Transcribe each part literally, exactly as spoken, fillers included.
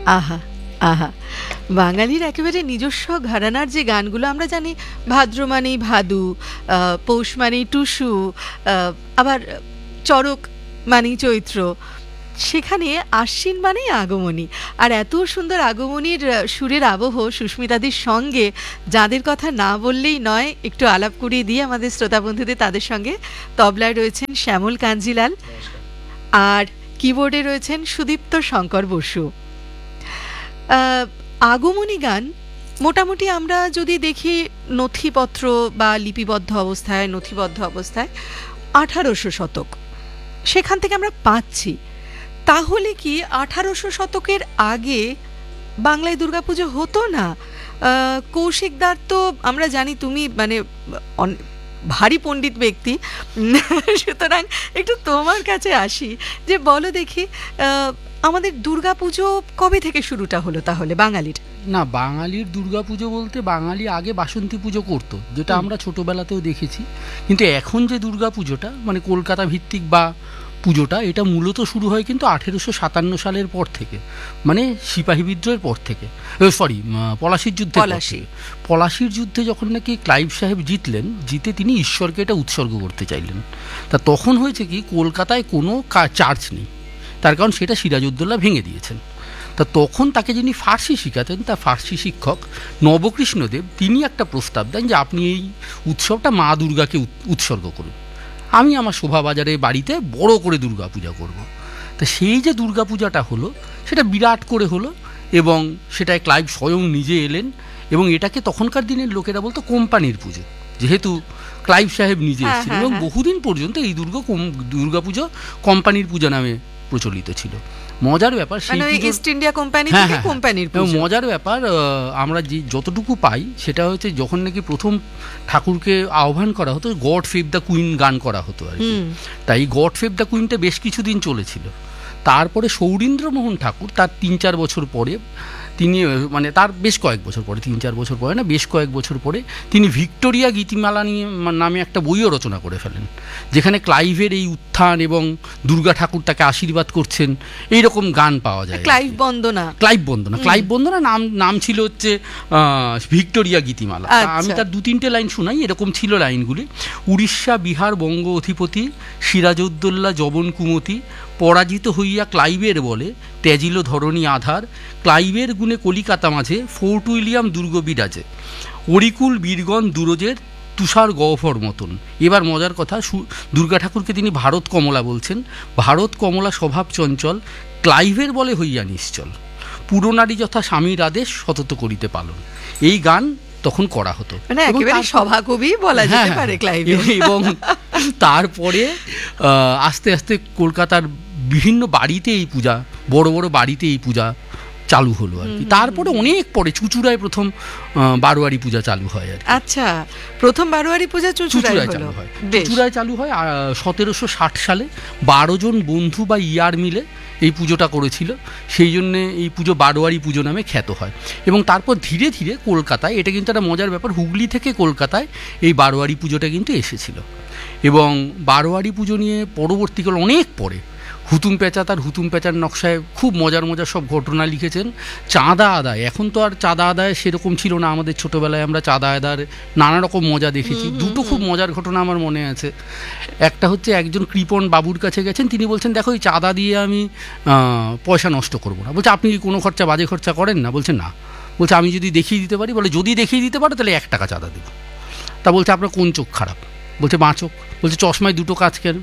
আহা আহা, বাঙালির একেবারে নিজস্ব ঘরানার যে গানগুলো আমরা জানি, ভাদ্র মানেই ভাদু, আহ, পৌষ মানেই টুসু, আহ, আবার চড়ক মানেই চৈত্র, সেখানে আশ্বিন মানেই আগমনী। আর এত সুন্দর আগমনীর আহ, সুরের আবহ সুস্মিতাদির সঙ্গে, যাদের কথা না বললেই নয়, একটু আলাপ করিয়ে দিয়ে আমাদের শ্রোতা বন্ধুদের তাদের সঙ্গে। তবলায় রয়েছেন শ্যামল কাঞ্জিলাল, আর কিবোর্ডে রয়েছেন সুদীপ্ত শঙ্কর বসু। আহ, আগমনী গান মোটামুটি আমরা যদি দেখি নথিপত্র বা লিপিবদ্ধ অবস্থায়, নথিবদ্ধ অবস্থায় আঠারোশো শতক সেখান থেকে আমরা পাচ্ছি। তাহলে কি আঠারোশো শতকের আগে বাংলায় দুর্গাপুজো হতো না? আহ, কৌশিকদার তো আমরা জানি তুমি মানে অন- ভারী পণ্ডিত ব্যক্তি, সুতরাং একটু তোমার কাছে আসি, যে বলো দেখি আহ, আমাদের দুর্গাপুজো কবে থেকে শুরুটা হলো তাহলে বাঙালির? না, বাঙালির দুর্গাপুজো বলতে বাঙালি আগে বাসন্তী পুজো করতো, যেটা আমরা ছোটোবেলাতেও দেখেছি। কিন্তু এখন যে দুর্গাপুজোটা মানে কলকাতা ভিত্তিক বা পুজোটা, এটা মূলত শুরু হয় কিন্তু আঠেরোশো সাতান্ন সালের পর থেকে, মানে সিপাহী বিদ্রোহের পর থেকে, সরি পলাশির যুদ্ধে। পলাশি পলাশির যুদ্ধে যখন নাকি ক্লাইভ সাহেব জিতলেন, জিতে তিনি ঈশ্বরকে এটা উৎসর্গ করতে চাইলেন। তা তখন হয়েছে কি, কলকাতায় কোনো চার্চ নেই, তার কারণ সেটা সিরাজউদ্দৌলা ভেঙে দিয়েছেন। তা তখন তাকে যিনি ফার্সি শিখাতেন, তার ফার্সি শিক্ষক নবকৃষ্ণদেব, তিনি একটা প্রস্তাব দেন যে আপনি এই উৎসবটা মা দুর্গাকে উৎসর্গ করুন, আমি আমার শোভাবাজারে বাড়িতে বড় করে দুর্গা পূজা করব। তা সেই যে দুর্গা পূজাটা হলো, সেটা বিরাট করে হলো, এবং সেটায় ক্লাইভ স্বয়ং নিজে এলেন, এবং এটাকে তখনকার দিনের লোকেরা বলতো কোম্পানির পুজো, যেহেতু ক্লাইভ সাহেব নিজে এসেছিলেন। এবং বহুদিন পর্যন্ত এই দুর্গা দুর্গা পুজো কোম্পানির পূজা নামে প্রচলিত ছিল। মজার ব্যাপার, সেই ইস্ট ইন্ডিয়া কোম্পানি থেকে কোম্পানির পুজো। মজার ব্যাপার আমরা যে যতটুকু পাই সেটা হচ্ছে, যখন নাকি প্রথম ঠাকুরকে আহ্বান করা হতো, গড ফেভ দ্য কুইন গান করা হতো আর কি। তাই গড ফেভ দ্য কুইনটা বেশ কিছুদিন চলেছিল। তারপরে সৌরীন্দ্রমোহন ঠাকুর তার তিন চার বছর পরে তিনি, মানে তার বেশ কয়েক বছর পরে, তিন চার বছর পরে না, বেশ কয়েক বছর পরে তিনি ভিক্টোরিয়া গীতিমালা নিয়ে নামে একটা বইও রচনা করে ফেলেন, যেখানে ক্লাইভের এই উত্থান এবং দুর্গা ঠাকুর তাকে আশীর্বাদ করছেন এইরকম গান পাওয়া যায়। ক্লাইভ বন্দনা, ক্লাইভ বন্দনা ক্লাইভ বন্দনা নাম নাম ছিল হচ্ছে ভিক্টোরিয়া গীতিমালা। আমি তার দু তিনটে লাইন শোনাই, এরকম ছিল লাইনগুলি। উড়িষ্যা, বিহার, বঙ্গ অধিপতি সিরাজউদ্দৌলা জবন কুমতি, পরাজিত হইয়া ক্লাইভের বলে ত্যাজিল ধরণী আধার, ক্লাইভের গুণে কলিকাতা মাঝে ফোর্ট উইলিয়াম দুর্গ বিরাজে, অরিকুল বীরগণ দুরজের তুষার গহ্বর মতন। এবার মজার কথা, দুর্গা ঠাকুরকে তিনি ভারত কমলা বলছেন। ভারত কমলা স্বভাব চঞ্চল, ক্লাইভের বলে হইয়া নিশ্চল, পুরনারী যথা স্বামীর আদেশ সতত করিতে পালন। এই গান তখন করা হতো, মানে একেবারে সভাকবি বলা যেতে পারে ক্লাইভ। এবং তারপরে আস্তে আস্তে কলকাতার বিভিন্ন বাড়িতে এই পূজা, বড় বড় বাড়িতে এই পূজা চালু হলো আর কি। তারপরে অনেক পরে চুচুড়ায় প্রথম বারোয়ারি পূজা চালু হয় আর কি। আচ্ছা, প্রথম বারোয়ারি পূজা চুচুড়ায় চালু হয়। চুচুড়ায় চালু হয় সতেরোশো ষাট সালে। বারো জন বন্ধু বা ইয়ার মিলে এই পুজোটা করেছিল, সেই জন্যে এই পুজো বারোয়ারি পুজো নামে খ্যাত হয়। এবং তারপর ধীরে ধীরে কলকাতায়, এটা কিন্তু একটা মজার ব্যাপার, হুগলি থেকে কলকাতায় এই বারোয়ারি পুজোটা কিন্তু এসেছিল। এবং বারোয়ারি পুজো নিয়ে পরবর্তীকালে অনেক পরে হুতুম পেঁচা তার হুতুম পেঁচার নকশায় খুব মজার মজার সব ঘটনা লিখেছেন। চাঁদা আদায়, এখন তো আর চাঁদা আদায় সেরকম ছিল না, আমাদের ছোটোবেলায় আমরা চাঁদা আদার নানা রকম মজা দেখেছি। দুটো খুব মজার ঘটনা আমার মনে আছে। একটা হচ্ছে, একজন কৃপণ বাবুর কাছে গেছেন, তিনি বলছেন দেখো এই চাঁদা দিয়ে আমি পয়সা নষ্ট করবো না। বলছে আপনি কি কোনো খরচা বাজে খরচা করেন না? বলছে না। বলছে আমি যদি দেখিয়ে দিতে পারি? বলে যদি দেখিয়ে দিতে পারো তাহলে এক টাকা চাঁদা দেবো। তা বলছে আপনার কোন চোখ খারাপ? বলছে বাঁ চোখ। বলছে চশমায় দুটো কাজ কেন?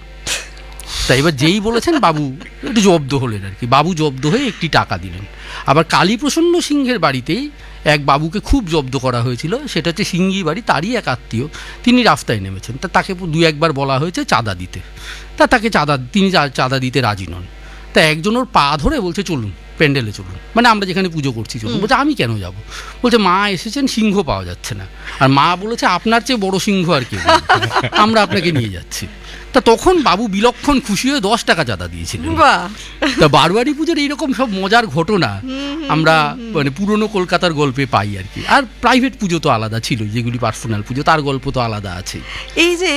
তাই এবার যেই বলেছেন বাবু একটু জব্দ হলেন আর কি। বাবু জব্দ হয়ে একটি টাকা দিলেন। আবার কালীপ্রসন্ন সিংহের বাড়িতেই এক বাবুকে খুব জব্দ করা হয়েছিল, সেটা হচ্ছে সিংহী বাড়ি, তারই এক আত্মীয়। তিনি রাস্তায় নেমেছেন, তা তাকে দু একবার বলা হয়েছে চাঁদা দিতে, তা তাকে চাঁদা তিনি চাঁদা দিতে রাজি নন। তা একজন ওর পা ধরে বলছে চলুন প্যান্ডেলে চলুন, মানে আমরা যেখানে পুজো করছি চলুন। বলছে আমি কেন যাব? বলছে মা এসেছেন, সিংহ পাওয়া যাচ্ছে না, আর মা বলেছে আপনার চেয়ে বড় সিংহ আর কি, আমরা আপনাকে নিয়ে যাচ্ছি। তা তখন বাবু বিলক্ষণ খুশি হয়ে দশ টাকা চাঁদা দিয়েছিলেন। তা বারোয়ারি পুজোর এইরকম সব মজার ঘটনা আমরা মানে পুরনো কলকাতার গল্পে পাই আর কি। আর প্রাইভেট পুজো তো আলাদা ছিল, যেগুলি পার্সোনাল পুজো তার গল্প তো আলাদা আছে। এই যে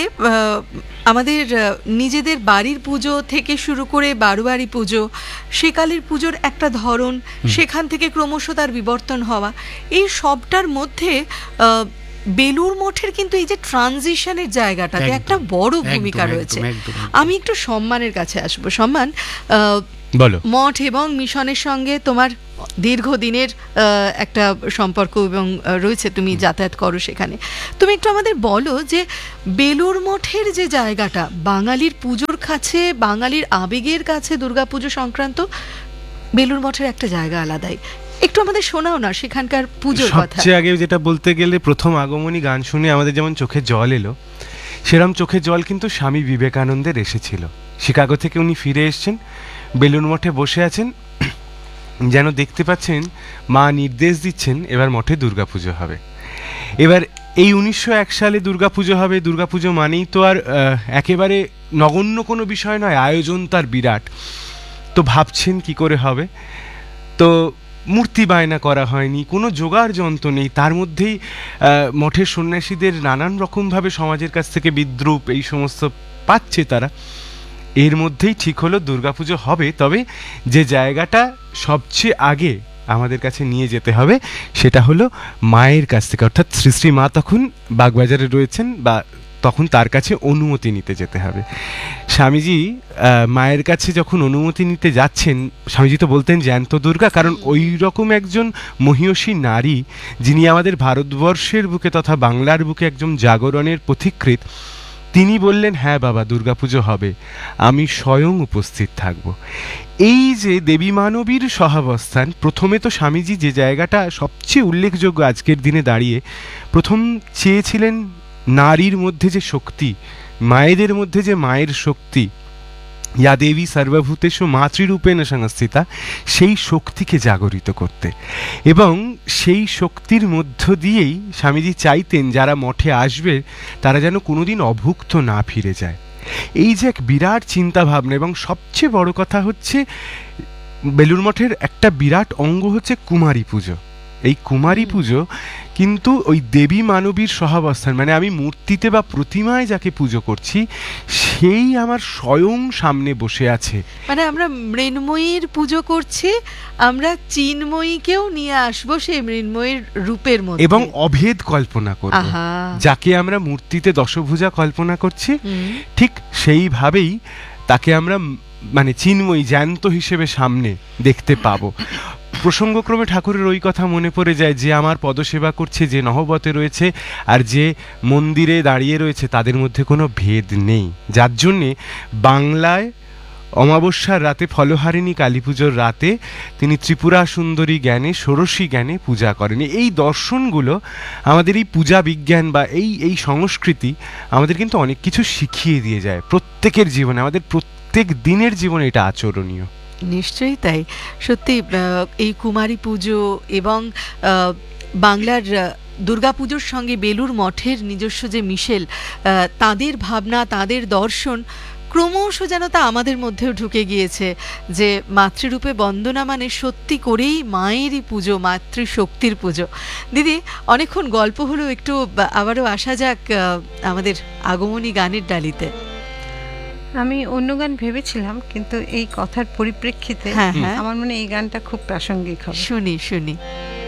আমাদের নিজেদের বাড়ির পুজো থেকে শুরু করে বারোয়ারি পুজো, সেকালের পুজোর একটা ধরন, সেখান থেকে ক্রমশ তার বিবর্তন হওয়া, এই সবটার মধ্যে আহ, বেলুড় মঠের কিন্তু এই যে ট্রানজিশনের জায়গাটাতে একদম, একটা বড় একদম, ভূমিকা একদম, রয়েছে। একদম, একদম। আমি একটু সম্মানের কাছে আসবো। সম্মান, আহ, বলো। মঠ এবং মিশনের সঙ্গে তোমার দীর্ঘদিনের আহ, একটা সম্পর্ক এবং আহ, রয়েছে, তুমি যাতায়াত করো সেখানে। তুমি একটু আমাদের বলো যে বেলুড় মঠের যে জায়গাটা বাঙালির পুজোর কাছে, বাঙালির আবেগের কাছে দুর্গাপুজো সংক্রান্ত, বেলুড় মঠের একটা জায়গা আলাদাই। একটু আমাদের শোনাও না সেখানকার পুজোর কথা। সবচেয়ে আগে যেটা বলতে গেলে, প্রথম আগমনী গান শুনে আমাদের যেমন চোখে জল এলো, সেরম চোখে জল কিন্তু স্বামী বিবেকানন্দের এসেছিল। শিকাগো থেকে উনি ফিরে এসেছেন, বেলুড় মঠে বসে আছেন, যেন দেখতে পাচ্ছেন মা নির্দেশ দিচ্ছেন এবার মঠে দুর্গাপুজো হবে। এবার এই উনিশশো এক সালে দুর্গাপুজো হবে। দুর্গাপুজো মানেই তো আর আহ, একেবারে নগণ্য কোনো বিষয় নয়, আয়োজন তার বিরাট। তো ভাবছেন কি করে হবে, তো মূর্তি বায়না করা হয়নি, কোনো জোগাড় যন্ত্র নেই, তার মধ্যেই আহ, মঠের সন্ন্যাসীদের নানান রকমভাবে সমাজের কাছ থেকে বিদ্রূপ এই সমস্ত পাচ্ছে তারা। এর মধ্যেই ঠিক হলো দুর্গাপুজো হবে, তবে যে জায়গাটা সবচেয়ে আগে আমাদের কাছে নিয়ে যেতে হবে সেটা হলো মায়ের কাছ থেকে, অর্থাৎ শ্রী শ্রী মা তখন বাগবাজারে রয়েছেন, বা তখন তার কাছে অনুমতি নিতে যেতে হবে। স্বামীজি আহ, মায়ের কাছে যখন অনুমতি নিতে যাচ্ছেন, স্বামীজি তো বলতেন জ্যান্ত দুর্গা, কারণ ওই রকম একজন মহিয়সী নারী যিনি আমাদের ভারতবর্ষের বুকে তথা বাংলার বুকে একজন জাগরণের পথিকৃৎ, তিনি বললেন হ্যাঁ বাবা দুর্গাপুজো হবে, আমি স্বয়ং উপস্থিত থাকব। এই যে দেবী মানবীর সহাবস্থান, প্রথমে তো স্বামীজি যে জায়গাটা সবচেয়ে উল্লেখযোগ্য আজকের দিনে দাঁড়িয়ে, প্রথম চেয়েছিলেন নারীর মধ্যে যে শক্তি, মায়েদের মধ্যে যে মায়ের শক্তি, ইয়া দেবী সর্বভূতেষু মাতৃরূপেণ সংস্থিতা, সেই শক্তিকে জাগরিত করতে। এবং সেই শক্তির মধ্য দিয়েই স্বামীজি চাইতেন যারা মঠে আসবে তারা যেন কোনোদিন অভুক্ত না ফিরে যায়। এই যে এক বিরাট চিন্তা ভাবনা, এবং সবচেয়ে বড় কথা হচ্ছে বেলুড় মঠের একটা বিরাট অঙ্গ হচ্ছে কুমারী পুজো। এই কুমারী পুজো কিন্তু ওই দেবী মানবীর সহাবস্থান, মানে আমি মূর্তিতে বা প্রতিমায় যাকে পুজো করছি সেই আমার স্বয়ং সামনে বসে আছে। মানে আমরা মৃন্ময়ীর পুজো করছি, আমরা চিন্ময়ীকেও নিয়ে আসবো সেই মৃন্ময়ীর রূপের মধ্যে, এবং অভেদ কল্পনা করব। আহা, যাকে আমরা মূর্তিতে দশভুজা কল্পনা করছি, হুম, ঠিক সেইভাবেই তাকে আমরা উম, মানে চিন্ময়ী জ্যান্ত হিসেবে সামনে দেখতে পাবো। প্রসঙ্গক্রমে ঠাকুরের ওই কথা মনে পড়ে যায়, যে আমার পদসেবা করছে, যে নহবতে রয়েছে আর যে মন্দিরে দাঁড়িয়ে রয়েছে, তাদের মধ্যে কোনো ভেদ নেই। যার জন্যে বাংলায় অমাবস্যার রাতে, ফলহারিণী কালী পুজোর রাতে তিনি ত্রিপুরা সুন্দরী জ্ঞানে, ষোড়শী জ্ঞানে পূজা করেন। এই দর্শনগুলো আমাদের এই পূজা বিজ্ঞান বা এই এই সংস্কৃতি আমাদের কিন্তু অনেক কিছু শিখিয়ে দিয়ে যায় প্রত্যেকের জীবনে, আমাদের প্রত্যেক দিনের জীবনে এটা আচরণীয়। নিশ্চয়ই তাই। সত্যি আহ, এই কুমারী পুজো এবং আহ, বাংলার আহ, দুর্গাপুজোর সঙ্গে বেলুড় মঠের নিজস্ব যে মিশেল, আহ, তাদের ভাবনা, তাদের দর্শন ক্রমশ যেন তা আমাদের মধ্যেও ঢুকে গিয়েছে, যে মাতৃরূপে বন্দনা মানে সত্যি করেই মায়েরই পুজো, মাতৃশক্তির পুজো। দিদি, অনেকক্ষণ গল্প হলো, একটু বা- আবারও আসা যাক আহ, আমাদের আগমনী গানের ডালিতে। আমি অন্য গান ভেবেছিলাম, কিন্তু এই কথার পরিপ্রেক্ষিতে হ্যাঁ, হ্যাঁ। আমার মনে হয় এই গানটা খুব প্রাসঙ্গিক হবে। শুনি শুনি।